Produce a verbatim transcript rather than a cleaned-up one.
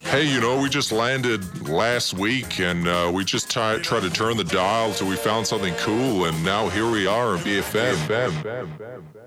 Hey, you know, we just landed last week and uh, we just tried try to turn the dial till we found something cool, and now here we are in B F M.